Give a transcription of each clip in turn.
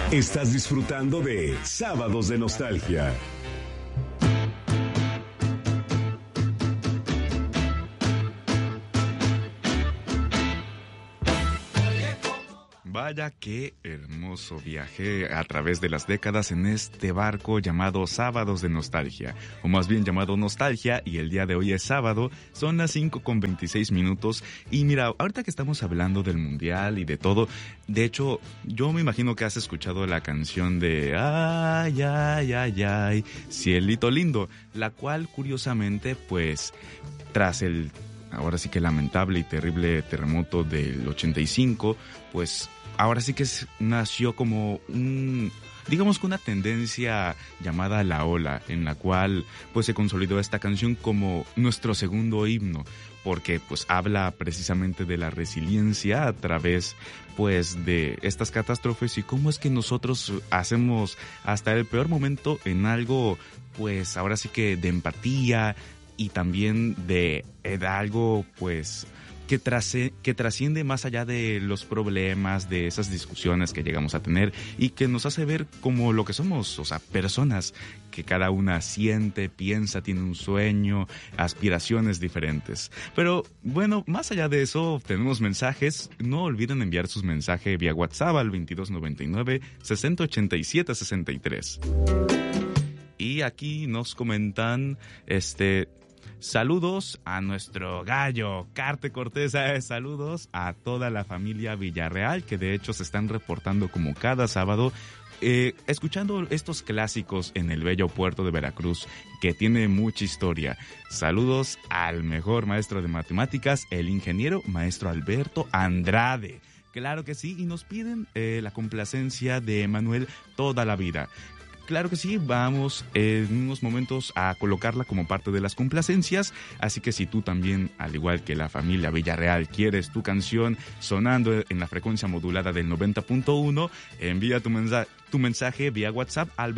Estás disfrutando de Sábados de Nostalgia. Vaya qué hermoso viaje a través de las décadas en este barco llamado Sábados de Nostalgia, o más bien llamado Nostalgia, y el día de hoy es sábado, son las 5:26 y mira, ahorita que estamos hablando del mundial y de todo, de hecho, yo me imagino que has escuchado la canción de Ay, ay, ay, ay, Cielito Lindo, la cual curiosamente, pues, tras el ahora sí que lamentable y terrible terremoto del 85, pues ahora sí que nació como digamos que una tendencia llamada La Ola, en la cual pues se consolidó esta canción como nuestro segundo himno, porque pues habla precisamente de la resiliencia a través pues de estas catástrofes y cómo es que nosotros hacemos hasta el peor momento en algo pues ahora sí que de empatía y también de algo pues que trasciende más allá de los problemas, de esas discusiones que llegamos a tener y que nos hace ver como lo que somos, o sea, personas que cada una siente, piensa, tiene un sueño, aspiraciones diferentes. Pero bueno, más allá de eso, tenemos mensajes. No olviden enviar sus mensajes vía WhatsApp al 2299-6087-63. Y aquí nos comentan, saludos a nuestro gallo, Carte Cortés, saludos a toda la familia Villarreal, que de hecho se están reportando como cada sábado, escuchando estos clásicos en el bello puerto de Veracruz, que tiene mucha historia. Saludos al mejor maestro de matemáticas, el ingeniero maestro Alberto Andrade. Claro que sí, y nos piden la complacencia de Manuel Toda la Vida. Claro que sí, vamos en unos momentos a colocarla como parte de las complacencias, así que si tú también, al igual que la familia Villarreal, quieres tu canción sonando en la frecuencia modulada del 90.1, envía tu mensaje vía WhatsApp al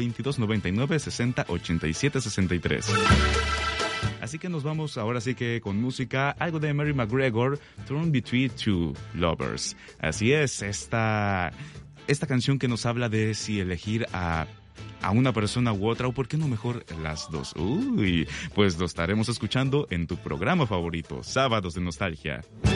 2299-6087-63. Así que nos vamos ahora sí que con música, algo de Mary McGregor, Torn Between Two Lovers. Así es, esta canción que nos habla de si elegir a una persona u otra, o por qué no mejor las dos. Uy, pues lo estaremos escuchando en tu programa favorito, Sábados de Nostalgia.